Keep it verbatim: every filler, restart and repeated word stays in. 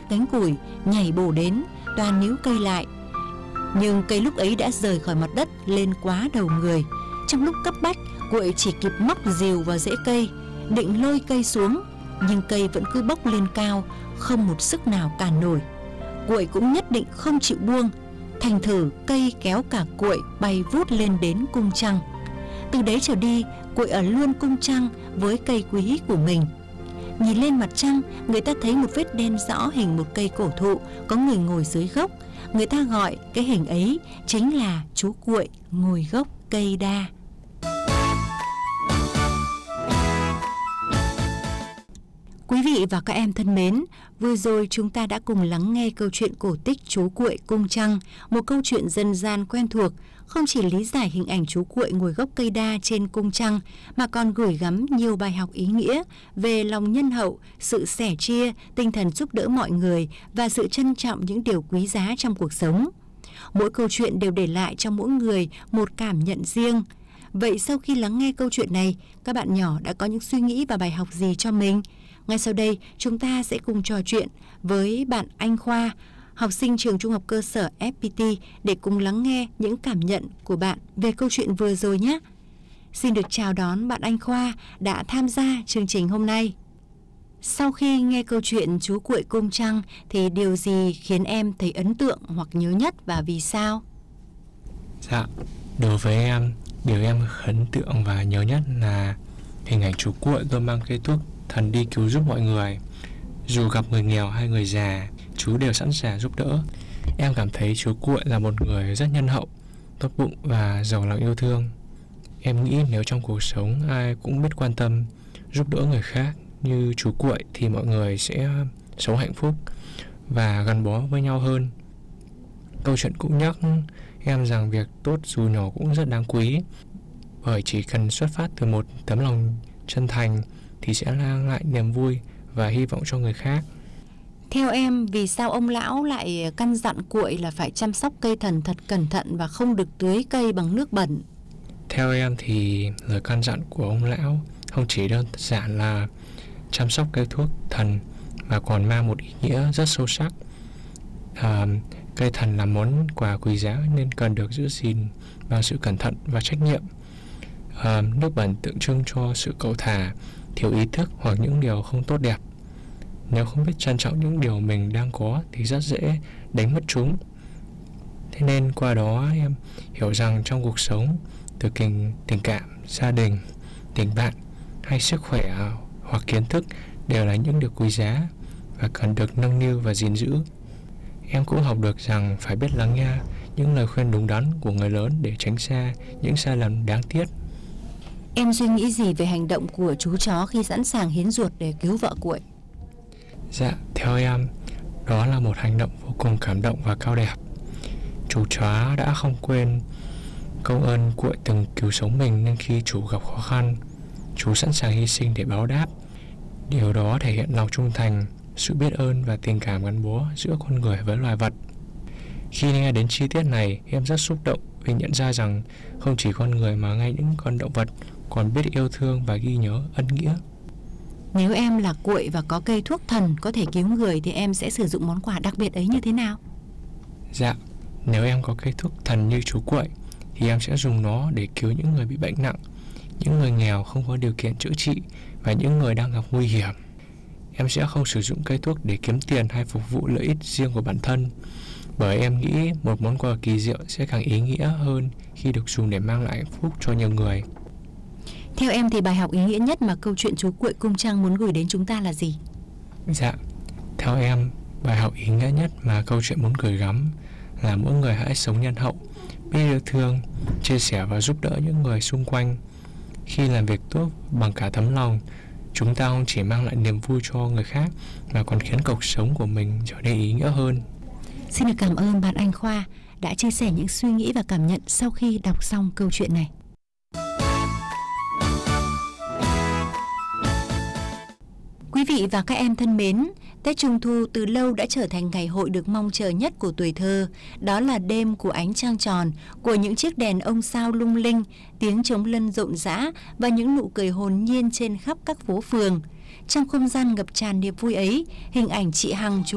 cánh củi, nhảy bổ đến, toàn níu cây lại. Nhưng cây lúc ấy đã rời khỏi mặt đất lên quá đầu người. Trong lúc cấp bách, Cuội chỉ kịp móc rìu vào rễ cây, định lôi cây xuống, nhưng cây vẫn cứ bốc lên cao, không một sức nào cản nổi. Cuội cũng nhất định không chịu buông. Thành thử cây kéo cả Cuội bay vút lên đến cung trăng. Từ đấy trở đi, Cuội ở luôn cung trăng với cây quý của mình. Nhìn lên mặt trăng, người ta thấy một vết đen rõ hình một cây cổ thụ, có người ngồi dưới gốc. Người ta gọi cái hình ấy chính là chú Cuội ngồi gốc cây đa. Quý vị và các em thân mến, vừa rồi chúng ta đã cùng lắng nghe câu chuyện cổ tích chú Cuội cung trăng, một câu chuyện dân gian quen thuộc, không chỉ lý giải hình ảnh chú Cuội ngồi gốc cây đa trên cung trăng, mà còn gửi gắm nhiều bài học ý nghĩa về lòng nhân hậu, sự sẻ chia, tinh thần giúp đỡ mọi người và sự trân trọng những điều quý giá trong cuộc sống. Mỗi câu chuyện đều để lại cho mỗi người một cảm nhận riêng. Vậy sau khi lắng nghe câu chuyện này, các bạn nhỏ đã có những suy nghĩ và bài học gì cho mình? Ngay sau đây, chúng ta sẽ cùng trò chuyện với bạn Anh Khoa, học sinh trường trung học cơ sở ép pê tê, để cùng lắng nghe những cảm nhận của bạn về câu chuyện vừa rồi nhé. Xin được chào đón bạn Anh Khoa đã tham gia chương trình hôm nay. Sau khi nghe câu chuyện chú Cuội cung trăng thì điều gì khiến em thấy ấn tượng hoặc nhớ nhất và vì sao? Dạ, đối với em, điều em ấn tượng và nhớ nhất là hình ảnh chú Cuội luôn mang cây thuốc thần đi cứu giúp mọi người. Dù gặp người nghèo hay người già, chú đều sẵn sàng giúp đỡ. Em cảm thấy chú Cuội là một người rất nhân hậu, tốt bụng và giàu lòng yêu thương. Em nghĩ nếu trong cuộc sống ai cũng biết quan tâm, giúp đỡ người khác như chú Cuội thì mọi người sẽ sống hạnh phúc và gắn bó với nhau hơn. Câu chuyện cũng nhắc em rằng việc tốt dù nhỏ cũng rất đáng quý, bởi chỉ cần xuất phát từ một tấm lòng chân thành thì sẽ mang lại niềm vui và hy vọng cho người khác. Theo em, vì sao ông lão lại căn dặn Cuội là phải chăm sóc cây thần thật cẩn thận và không được tưới cây bằng nước bẩn? Theo em thì lời căn dặn của ông lão không chỉ đơn giản là chăm sóc cây thuốc thần mà còn mang một ý nghĩa rất sâu sắc. À, cây thần là món quà quý giá nên cần được giữ gìn bằng sự cẩn thận và trách nhiệm. À, nước bẩn tượng trưng cho sự cẩu thả, thiếu ý thức hoặc những điều không tốt đẹp. Nếu không biết trân trọng những điều mình đang có thì rất dễ đánh mất chúng. Thế nên qua đó em hiểu rằng trong cuộc sống, từ tình, tình cảm, gia đình, tình bạn hay sức khỏe hoặc kiến thức đều là những điều quý giá và cần được nâng niu và gìn giữ. Em cũng học được rằng phải biết lắng nghe những lời khuyên đúng đắn của người lớn để tránh xa những sai lầm đáng tiếc. Em suy nghĩ gì về hành động của chú chó khi sẵn sàng hiến ruột để cứu vợ Cuội? Dạ, theo em, đó là một hành động vô cùng cảm động và cao đẹp. Chú chó đã không quên công ơn Cuội từng cứu sống mình, nên khi chú gặp khó khăn, chú sẵn sàng hy sinh để báo đáp. Điều đó thể hiện lòng trung thành, sự biết ơn và tình cảm gắn bó giữa con người với loài vật. Khi nghe đến chi tiết này, em rất xúc động vì nhận ra rằng không chỉ con người mà ngay những con động vật còn biết yêu thương và ghi nhớ ân nghĩa. Nếu em là Cuội và có cây thuốc thần có thể cứu người thì em sẽ sử dụng món quà đặc biệt ấy như thế nào? Dạ, nếu em có cây thuốc thần như chú Cuội thì em sẽ dùng nó để cứu những người bị bệnh nặng, những người nghèo không có điều kiện chữa trị và những người đang gặp nguy hiểm. Em sẽ không sử dụng cây thuốc để kiếm tiền hay phục vụ lợi ích riêng của bản thân, bởi em nghĩ một món quà kỳ diệu sẽ càng ý nghĩa hơn khi được dùng để mang lại hạnh phúc cho nhiều người. Theo em thì bài học ý nghĩa nhất mà câu chuyện chú Cuội cung trăng muốn gửi đến chúng ta là gì? Dạ, theo em, bài học ý nghĩa nhất mà câu chuyện muốn gửi gắm là mỗi người hãy sống nhân hậu, biết yêu thương, chia sẻ và giúp đỡ những người xung quanh. Khi làm việc tốt bằng cả tấm lòng, chúng ta không chỉ mang lại niềm vui cho người khác mà còn khiến cuộc sống của mình trở nên ý nghĩa hơn. Xin được cảm ơn bạn Anh Khoa đã chia sẻ những suy nghĩ và cảm nhận sau khi đọc xong câu chuyện này. Quý vị và các em thân mến, Tết Trung Thu từ lâu đã trở thành ngày hội được mong chờ nhất của tuổi thơ. Đó là đêm của ánh trăng tròn, của những chiếc đèn ông sao lung linh, tiếng trống lân rộn rã và những nụ cười hồn nhiên trên khắp các phố phường. Trong không gian ngập tràn niềm vui ấy, hình ảnh chị Hằng chú